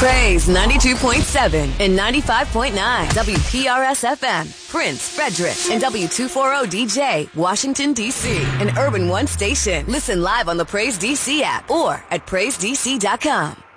Praise 92.7 and 95.9 WPRS FM, Prince, Frederick, and W240DJ, Washington, D.C. An Urban One station. Listen live on the Praise DC app or at PraiseDC.com.